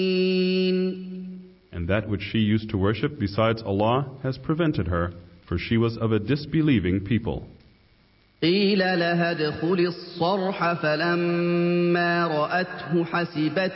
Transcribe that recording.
And that which she used to worship besides Allah has prevented her, for she was of a disbelieving people. قيل لها ادخلي الصرح فلما رأته حسبته